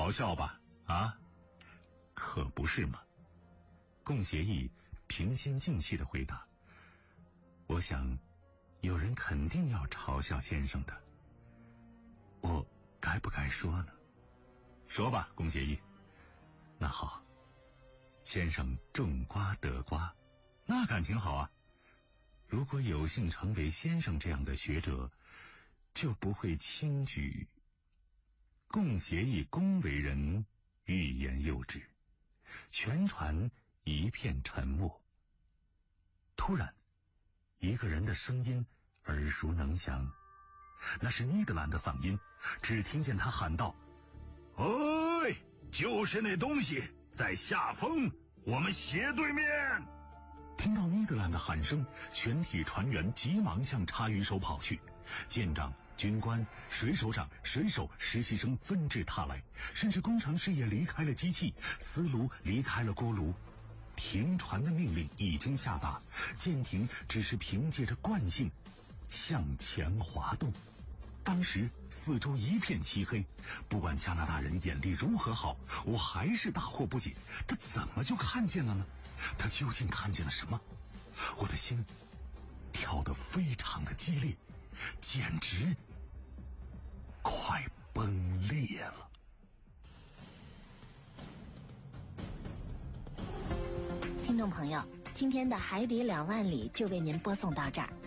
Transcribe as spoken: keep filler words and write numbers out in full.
嘲笑吧？啊，可不是嘛。贡协议平心静气地回答：我想有人肯定要嘲笑先生的，我该不该说呢？说吧，贡协议。那好，先生种瓜得瓜，那感情好啊。如果有幸成为先生这样的学者，就不会轻举。贡协议恭为人，欲言又止，全船一片沉默。突然，一个人的声音耳熟能详，那是尼德兰的嗓音。只听见他喊道：哎，就是那东西在下风，我们斜对面。听到尼德兰的喊声，全体船员急忙向插鱼手跑去。舰长、军官、水手长、水手、实习生纷至沓来，甚至工程师也离开了机器，司炉离开了锅炉。停船的命令已经下达，舰艇只是凭借着惯性向前滑动。当时四周一片漆黑，不管加拿大人眼力如何好，我还是大惑不解，他怎么就看见了呢？他究竟看见了什么？我的心跳得非常的激烈，简直快崩裂了。 听众朋友，今天的海底两万里就为您播送到这儿。